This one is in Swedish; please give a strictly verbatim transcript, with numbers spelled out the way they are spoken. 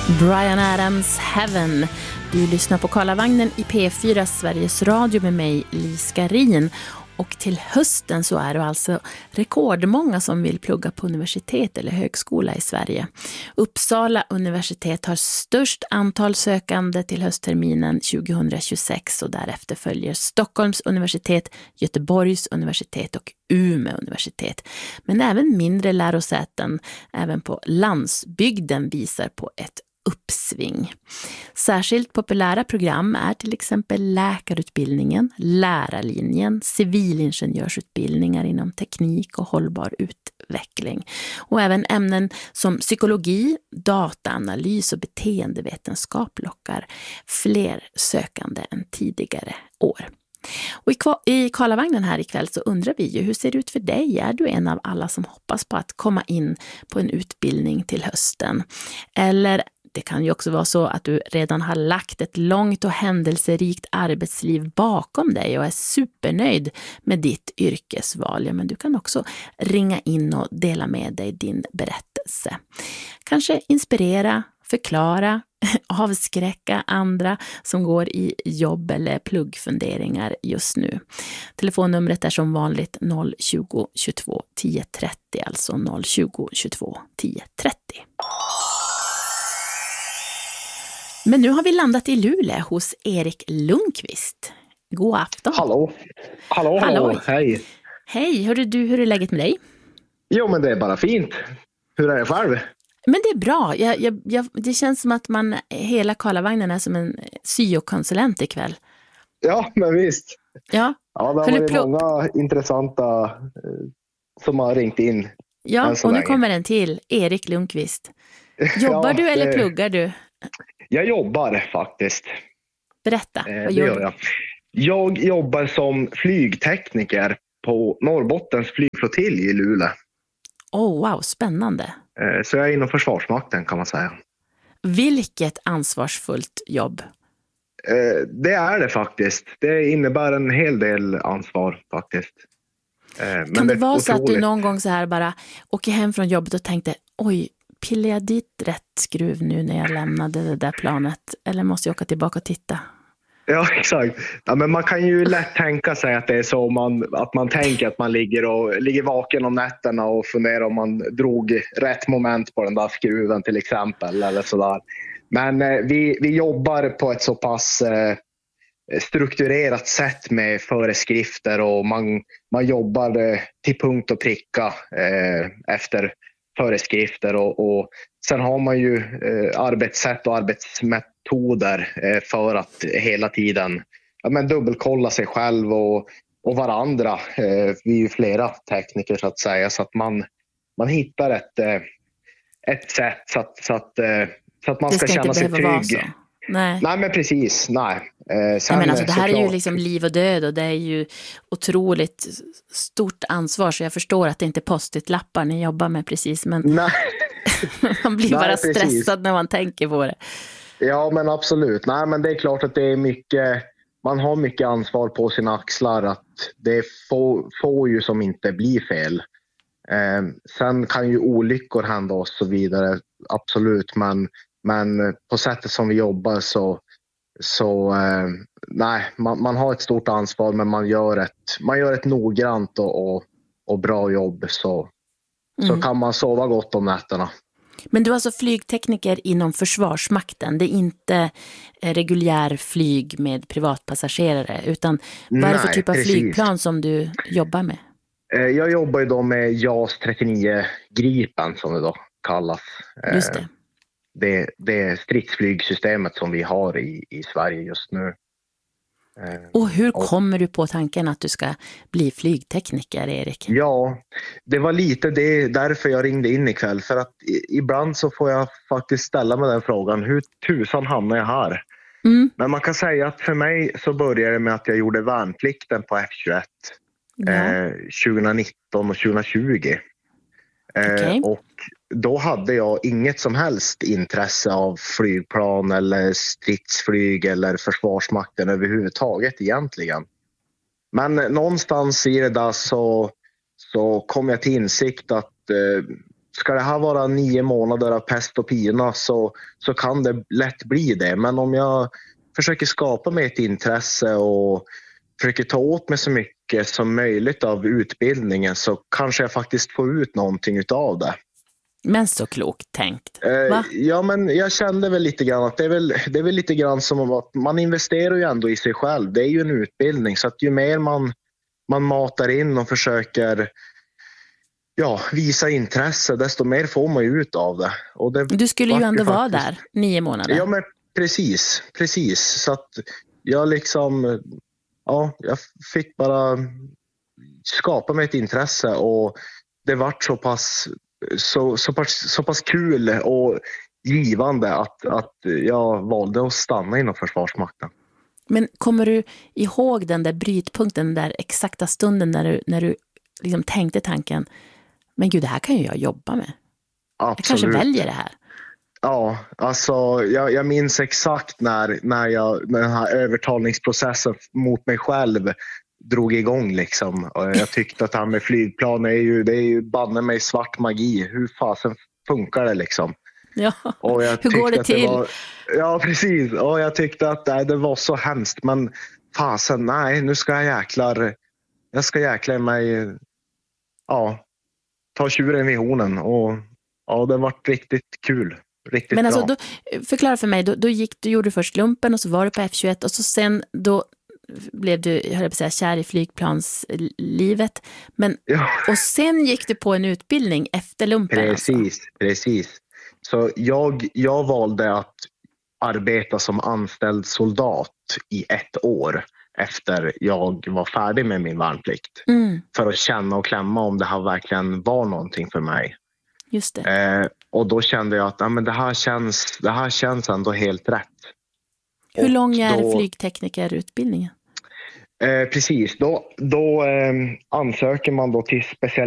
Bryan Adams, Heaven. Du lyssnar på Karlavagnen i P fyra Sveriges Radio med mig, Lis Garin. Och till hösten så är det alltså rekordmånga som vill plugga på universitet eller högskola i Sverige. Uppsala universitet har störst antal sökande till höstterminen tjugohundratjugosex och därefter följer Stockholms universitet, Göteborgs universitet och Umeå universitet. Men även mindre lärosäten, även på landsbygden, visar på ett uppsving. Särskilt populära program är till exempel läkarutbildningen, lärarlinjen, civilingenjörsutbildningar inom teknik och hållbar utveckling. Och även ämnen som psykologi, dataanalys och beteendevetenskap lockar fler sökande än tidigare år. Och i Karlavagnen här ikväll så undrar vi ju, hur ser det ut för dig? Är du en av alla som hoppas på att komma in på en utbildning till hösten? Eller det kan ju också vara så att du redan har lagt ett långt och händelserikt arbetsliv bakom dig och är supernöjd med ditt yrkesval. Ja, men du kan också ringa in och dela med dig din berättelse. Kanske inspirera, förklara, avskräcka andra som går i jobb- eller pluggfunderingar just nu. Telefonnumret är som vanligt noll tjugo tjugotvå tio trettio, alltså noll tjugo tjugotvå tio trettio. Men nu har vi landat i Luleå hos Erik Lundqvist. God afton. Hallå. Hallå, hallå. Hej. Hej, hörru du, hur är läget med dig? Jo, men det är bara fint. Hur är det själv? Men det är bra. Jag, jag, jag, det känns som att man, hela Karlavagnen är som en syokonsulent ikväll. Ja, men visst. Ja, ja det har varit plå- många intressanta eh, som har ringt in. Ja, och nu länge. kommer en till. Erik Lundqvist. Jobbar ja, du eller det... pluggar du? Jag jobbar faktiskt. Berätta, eh, vad gör gör du? jag. Jag jobbar som flygtekniker på Norrbottens flygflottilj i Luleå. Oh, wow, spännande. Eh, så jag är inom Försvarsmakten, kan man säga. Vilket ansvarsfullt jobb. Eh, det är det faktiskt. Det innebär en hel del ansvar faktiskt. Eh, men kan det, det vara otroligt... så att du någon gång så här bara åker hem från jobbet och tänkte, oj, pillar jag dit rätt skruv nu när jag lämnade det där planet? Eller måste jag åka tillbaka och titta? Ja, exakt. Ja, men man kan ju lätt tänka sig att det är så man, att man tänker att man ligger, och, ligger vaken om nätterna och funderar om man drog rätt moment på den där skruven till exempel. Eller sådär. Men eh, vi, vi jobbar på ett så pass eh, strukturerat sätt med föreskrifter och man, man jobbar eh, till punkt och pricka eh, efter föreskrifter och, och sen har man ju eh, arbetssätt och arbetsmetoder eh, för att hela tiden ja, men dubbelkolla sig själv och, och varandra. Eh, vi är ju flera tekniker så att säga, så att man, man hittar ett, eh, ett sätt så att, så att, eh, så att man ska, ska känna sig trygg. Nej. Nej, men precis. Nej. Eh, sen, men alltså, det här såklart... är ju liksom liv och död och det är ju otroligt stort ansvar, så jag förstår att det inte är post-it-lappar ni jobbar med precis, men Nej. man blir Nej, bara precis. stressad när man tänker på det. Ja, men absolut. Nej, men det är klart att det är mycket, man har mycket ansvar på sina axlar, att det är få, få ju som inte blir fel. Eh, sen kan ju olyckor hända och så vidare, absolut, men Men på sättet som vi jobbar så, så eh, nej, man, man har ett stort ansvar, men man gör ett, man gör ett noggrant och, och, och bra jobb, så, mm. så kan man sova gott om nätterna. Men du är alltså flygtekniker inom Försvarsmakten, det är inte reguljär flyg med privatpassagerare, utan vad är det för typ av precis. flygplan som du jobbar med? Jag jobbar ju då med JAS trettionio Gripen som det då kallas. Just det. Det, det stridsflygsystemet som vi har i, i Sverige just nu. Och hur kommer du på tanken att du ska bli flygtekniker, Erik? Ja, det var lite det därför jag ringde in ikväll. För att ibland så får jag faktiskt ställa mig den frågan, hur tusan hamnar jag här? Mm. Men man kan säga att för mig så började det med att jag gjorde värnplikten på F tjugoett ja. eh, tjugonitton och tjugotjugo. Okay. Och då hade jag inget som helst intresse av flygplan eller stridsflyg eller Försvarsmakten överhuvudtaget egentligen. Men någonstans i det där så, så kom jag till insikt att eh, ska det här vara nio månader av pest och pina så, så kan det lätt bli det. Men om jag försöker skapa mig ett intresse och försöker ta åt mig så mycket som möjligt av utbildningen så kanske jag faktiskt får ut någonting utav det. Men så klokt tänkt. Va? Eh, ja, men jag kände väl lite grann att det är väl, det är väl lite grann som att man investerar ju ändå i sig själv. Det är ju en utbildning, så att ju mer man, man matar in och försöker ja, visa intresse, desto mer får man ju ut av det. Och det du skulle ju ändå faktiskt vara där nio månader. Ja, men precis, precis. Så att jag liksom, ja, jag fick bara skapa mig ett intresse och det vart så pass Så, så, pass, så pass kul och givande att, att jag valde att stanna inom Försvarsmakten. Men kommer du ihåg den där brytpunkten, den där exakta stunden när du, när du liksom tänkte tanken, men gud, det här kan ju jag jobba med. Absolut. Jag kanske väljer det här. Ja, alltså jag, jag minns exakt när, när, jag, när den här övertalningsprocessen mot mig själv drog igång liksom. Och jag tyckte att det här med flygplan är ju, det är ju banne mig svart magi. Hur fasen funkar det liksom? Ja, och jag hur går det till? Det var, ja, precis. Och jag tyckte att nej, det var så hemskt. Men fasen, nej, nu ska jag jäklar, jag ska jäkla mig, ja, ta tjuren i hornen. Och ja, det var riktigt kul. Riktigt Men alltså, bra. Då, förklara för mig, då, då gick du, gjorde du först lumpen och så var du på F tjugoett och så sen då blev du, jag höll på att säga, kär i flygplanslivet. Men, ja. Och sen gick du på en utbildning efter lumpen. Precis, alltså. precis. Så jag, jag valde att arbeta som anställd soldat i ett år efter jag var färdig med min värnplikt. Mm. För att känna och klämma om det här verkligen var någonting för mig. Just det. Eh, och då kände jag att ja, men det, här känns, det här känns ändå helt rätt. Hur och lång är då, flygteknikerutbildningen? Eh, precis, då, då eh, ansöker man då till special